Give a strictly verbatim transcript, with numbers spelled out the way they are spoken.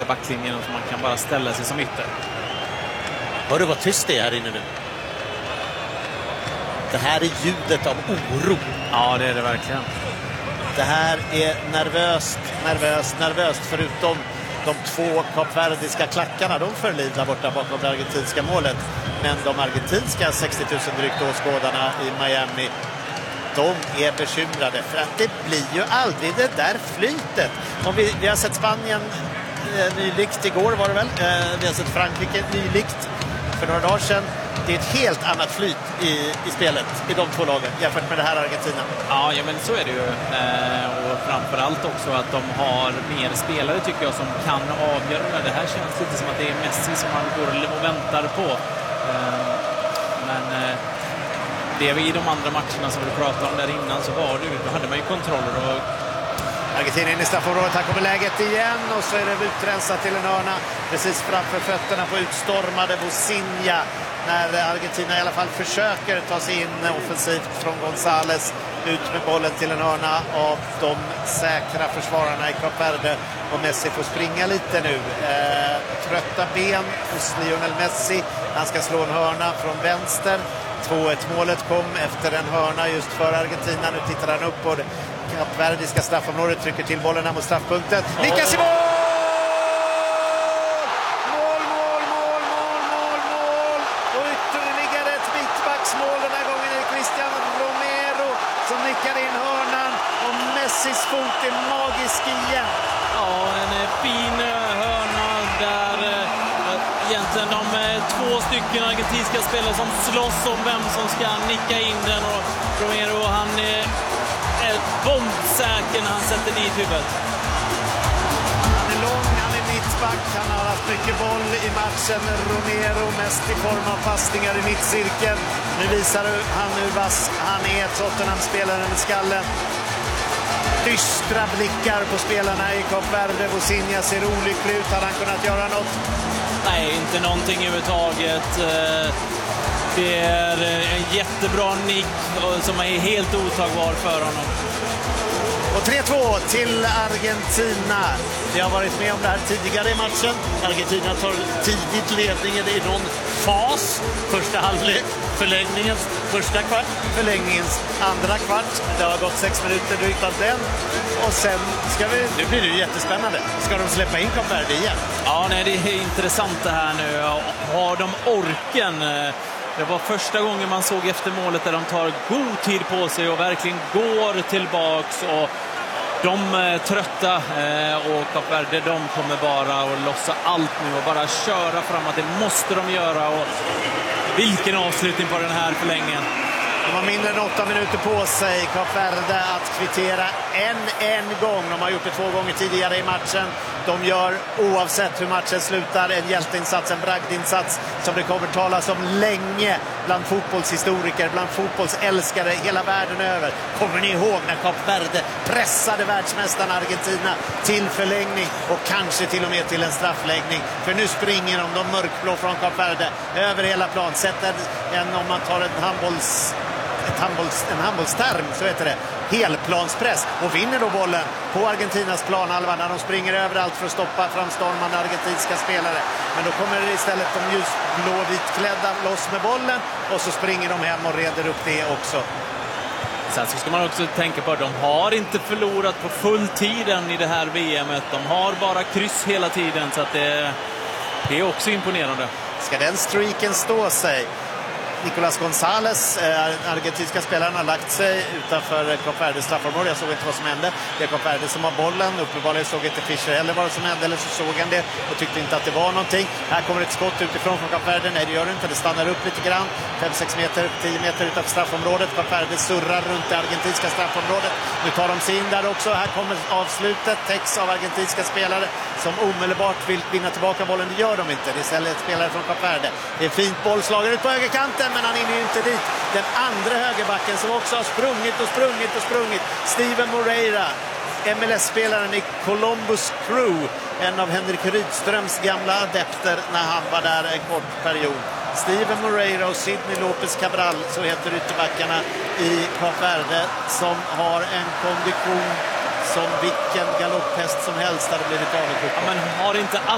backlinjen och man kan bara ställa sig som ytter. Hör du vad tyst det är här inne nu? Det här är ljudet av oro. Ja, det är det verkligen. Det här är nervöst, nervöst, nervöst. Förutom de två kapverdiska klackarna, de förlidlar borta bakom det argentinska målet. Men de argentinska sextio tusen drygt åskådarna i Miami, de är bekymrade för att det blir ju aldrig det där flytet. Om vi, vi har sett Spanien eh, nylikt igår var det väl. Eh, vi har sett Frankrike nylikt för några dagar sedan. Det är ett helt annat flyt i, i spelet i de två lagen jämfört med det här Argentina. Ja, ja men så är det ju. Eh, och framförallt också att de har mer spelare tycker jag som kan avgöra. Det här känns lite som att det är Messi som man går och väntar på. Eh, men eh, det vi i de andra matcherna som vi pratade om där innan så var det, då hade man ju kontroller och Argentina in i straffområdet, här kommer läget igen och så är det utrensat till en hörna precis framför fötterna på utstormade Bosinha när Argentina i alla fall försöker ta sig in offensivt från González ut med bollen till en hörna av de säkra försvararna i Kap Verde och Messi får springa lite nu. Eh, trötta ben hos Lionel Messi, han ska slå en hörna från vänster. två ett målet kom efter en hörna just för Argentina. Nu tittar han upp på det kapverdiska straffområdet, trycker till bollen här mot straffpunkten. Lyckas i mål! Mål, mål, mål, mål, mål, mål! Och ytterligare ett mittbacksmål. Den här gången är det Cristiano Romero som nickar in hörnan och Messis fot är magisk igen. ja, en fin hörna där egentligen de två stycken argentinska spelare som slåss om vem som ska nicka in den och Romero han är bombsäker när han sätter dit huvudet. Han är lång, han är mittback, han har haft mycket boll i matchen. Romero mest i form av passningar i mittcirkeln. Nu visar han hur vass han är, Tottenham-spelaren med skallen. Dystra blickar på spelarna i Kap Verde. Bosinha ser olycklig ut, hade han kunnat göra något? Nej, inte någonting överhuvudtaget. Det är en jättebra nick som är helt otagbar för honom. Och tre två till Argentina. Vi har varit med om det här tidigare i matchen. Argentina tar tidigt ledningen i någon fas. Första halvlek, förlängningens första kvart, förlängningens andra kvart. Det har gått sex minuter drygt av den. Och sen ska vi... Nu blir det ju jättespännande. Ska de släppa in Kap Verde igen? Ja, nej, det är intressant det här nu. Har de orken? Det var första gången man såg efter målet där de tar god tid på sig och verkligen går tillbaks. Och de är trötta och Kap Verde, de kommer bara att lossa allt nu och bara köra framåt. Det måste de göra. Och vilken avslutning på den här förlängningen. De har mindre än åtta minuter på sig, Kap Verde, att kvittera en en gång. De har gjort det två gånger tidigare i matchen. De gör, oavsett hur matchen slutar, en hjälteinsats, en bragdinsats som det kommer talas om länge bland fotbollshistoriker, bland fotbollsälskare hela världen över. Kommer ni ihåg när Kap Verde pressade världsmästaren Argentina till förlängning och kanske till och med till en straffläggning? För nu springer de, de mörkblå från Kap Verde över hela plan. Sätter en, om man tar en handbolls... Ett handbolls, en handbollsterm så heter det, helplanspress och vinner då bollen på Argentinas planhalva när de springer överallt för att stoppa framstormande argentinska spelare. Men då kommer det istället de just blåvitklädda loss med bollen och så springer de hem och reder upp det också. Sen så ska man också tänka på att de har inte förlorat på full tiden i det här V M-et. De har bara kryss hela tiden så att det, det är också imponerande. Ska den streaken stå sig? Nicolas González, äh, argentinska spelaren, har lagt sig utanför Kap Verdes straffområde. Jag såg inte vad som hände. Det är Kap Verde som har bollen. Uppenbarligen såg inte Fischer heller vad som hände, eller så såg han det och tyckte inte att det var någonting. Här kommer ett skott utifrån från Kap Verde. Nej, det gör det inte. Det stannar upp lite grann. fem sex meter, tio meter utanför straffområdet. Kap Verde surrar runt det argentinska straffområdet. Nu tar de sig in där också. Här kommer avslutet. Täcks av argentinska spelare som omedelbart vill vinna tillbaka bollen. Det gör de inte. Det är istället spelare från Kap Verde. Det är fint bollslaget ut på högerkanten, men han är ju inte dit. Den andra högerbacken som också har sprungit och sprungit och sprungit. Steven Moreira, M L S-spelaren i Columbus Crew. En av Henrik Rydströms gamla adepter när han var där en kort period. Steven Moreira och Sidney Lopez Cabral, så heter ytterbackarna i Kap Verde, som har en kondition som vilken galopphäst som helst hade blivit avundsjuk. Ja, men har inte all